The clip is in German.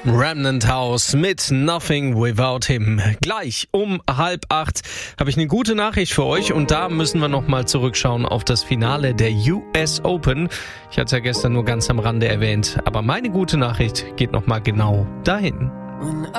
Remnant House mit Nothing Without Him. Gleich um 7:30 habe ich eine gute Nachricht für euch und da müssen wir nochmal zurückschauen auf das Finale der US Open. Ich hatte es ja gestern nur ganz am Rande erwähnt, aber meine gute Nachricht geht nochmal genau dahin.